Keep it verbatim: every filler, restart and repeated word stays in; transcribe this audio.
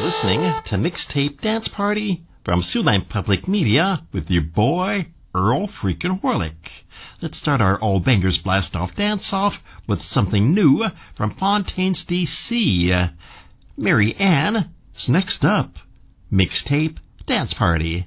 listening to Mixtape Dance Party from Siouxland Public Media with your boy, Earl freaking Horlick. Let's start our All Bangers Blast-Off Dance-Off with something new from Fontaines, D C Mary Ann is next up. Mixtape Dance Party.